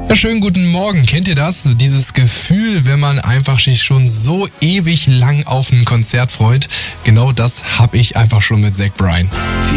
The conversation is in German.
Ja, schönen guten Morgen. Kennt ihr das? So dieses Gefühl, wenn man einfach sich schon so ewig lang auf ein Konzert freut. Genau das habe ich einfach schon mit Zach Bryan.